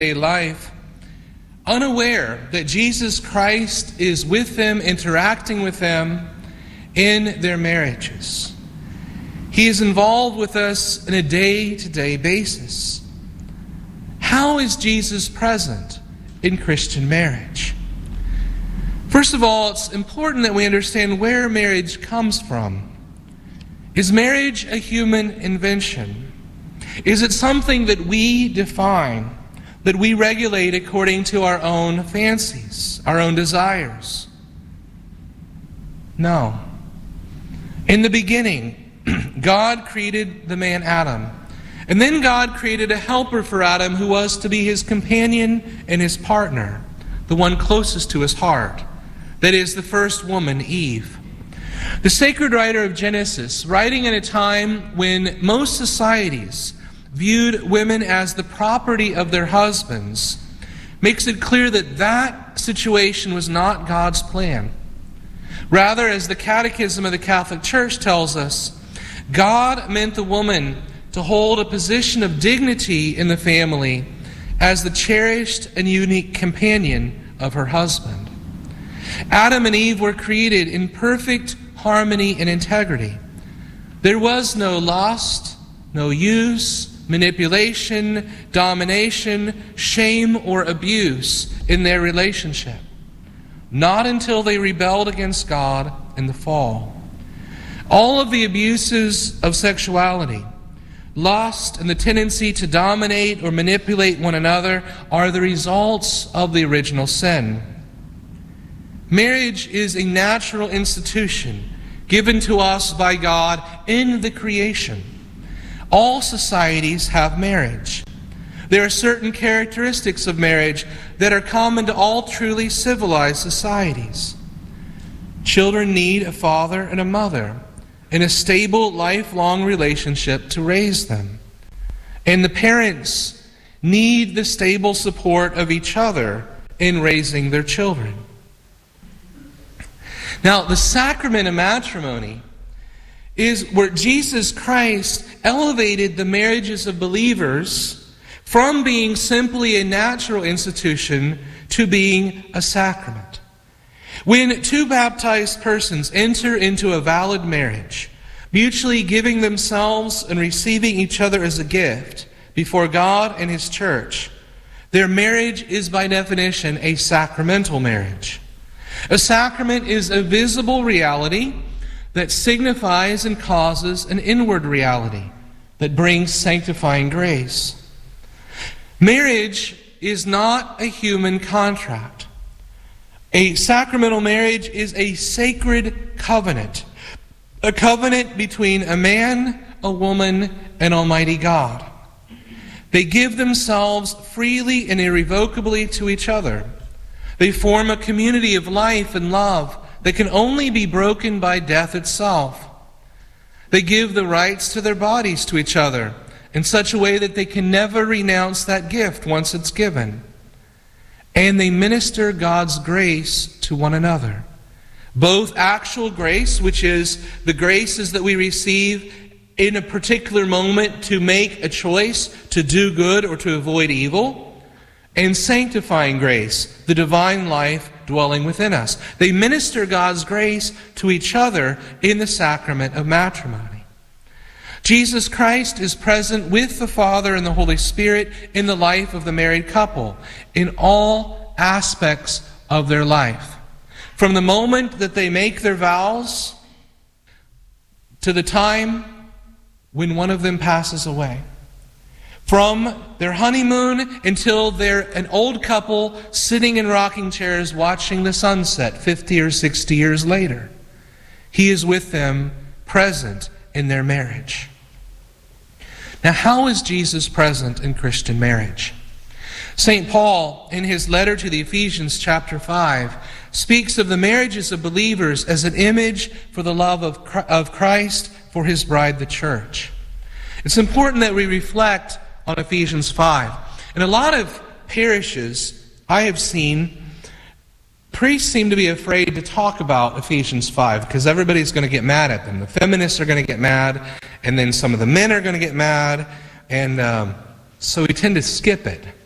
life, unaware that Jesus Christ is with them, interacting with them in their marriages. He is involved with us on a day-to-day basis. How is Jesus present in Christian marriage? First of all, it's important that we understand where marriage comes from. Is marriage a human invention? Is it something that we define, that we regulate according to our own fancies, our own desires? No. In the beginning, God created the man Adam. And then God created a helper for Adam who was to be his companion and his partner, the one closest to his heart. That is, the first woman, Eve. The sacred writer of Genesis, writing at a time when most societies viewed women as the property of their husbands, makes it clear that that situation was not God's plan. Rather, as the Catechism of the Catholic Church tells us, God meant the woman to hold a position of dignity in the family as the cherished and unique companion of her husband. Adam and Eve were created in perfect harmony and integrity. There was no lust, no use, manipulation, domination, shame, or abuse in their relationship. Not until they rebelled against God in the fall. All of the abuses of sexuality, lust, and the tendency to dominate or manipulate one another are the results of the original sin. Marriage is a natural institution given to us by God in the creation. All societies have marriage. There are certain characteristics of marriage that are common to all truly civilized societies. Children need a father and a mother in a stable, lifelong relationship to raise them. And the parents need the stable support of each other in raising their children. Now, the sacrament of matrimony is where Jesus Christ elevated the marriages of believers from being simply a natural institution to being a sacrament. When two baptized persons enter into a valid marriage, mutually giving themselves and receiving each other as a gift before God and His church, their marriage is by definition a sacramental marriage. A sacrament is a visible reality that signifies and causes an inward reality that brings sanctifying grace. Marriage is not a human contract. A sacramental marriage is a sacred covenant. A covenant between a man, a woman, and Almighty God. They give themselves freely and irrevocably to each other. They form a community of life and love that can only be broken by death itself. They give the rights to their bodies to each other in such a way that they can never renounce that gift once it's given. And they minister God's grace to one another. Both actual grace, which is the graces that we receive in a particular moment to make a choice to do good or to avoid evil, and sanctifying grace, the divine life dwelling within us. They minister God's grace to each other in the sacrament of matrimony. Jesus Christ is present with the Father and the Holy Spirit in the life of the married couple, in all aspects of their life. From the moment that they make their vows to the time when one of them passes away. From their honeymoon until they're an old couple sitting in rocking chairs watching the sunset 50 or 60 years later. He is with them, present in their marriage. Now, how is Jesus present in Christian marriage? St. Paul, in his letter to the Ephesians chapter 5, speaks of the marriages of believers as an image for the love of Christ for His bride, the church. It's important that we reflect on Ephesians 5. In a lot of parishes I have seen, priests seem to be afraid to talk about Ephesians 5 because everybody's going to get mad at them. The feminists are going to get mad, and then some of the men are going to get mad, and so we tend to skip it.